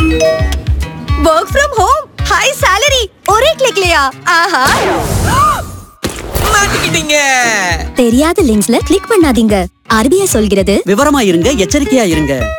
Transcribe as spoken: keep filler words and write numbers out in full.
Work from home, high salary, ஒரே கிளிக்லயா? ஆஹா! மாட்டிக்கிட்டீங்க. தெரியாத லிங்க்ஸ்ல கிளிக் பண்ணாதீங்க. ஆர்பிஐ சொல்கிறது விவரமா இருங்க, எச்சரிக்கையா இருங்க.